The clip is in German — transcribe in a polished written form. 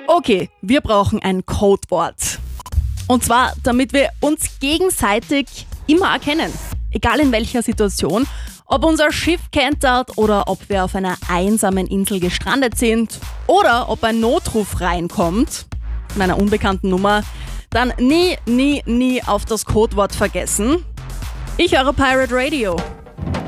Okay, wir brauchen ein Codewort. Und zwar, damit wir uns gegenseitig immer erkennen. Egal in welcher Situation. Ob unser Schiff kentert oder ob wir auf einer einsamen Insel gestrandet sind oder ob ein Notruf reinkommt von einer unbekannten Nummer, dann nie auf das Codewort vergessen. Ich höre Pirate Radio.